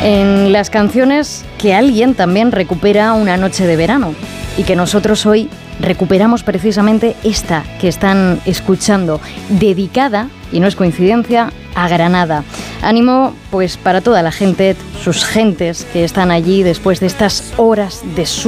en las canciones que alguien también recupera una noche de verano y que nosotros hoy recuperamos precisamente esta que están escuchando, dedicada, y no es coincidencia, a Granada. Ánimo pues para toda la gente, sus gentes que están allí después de estas horas de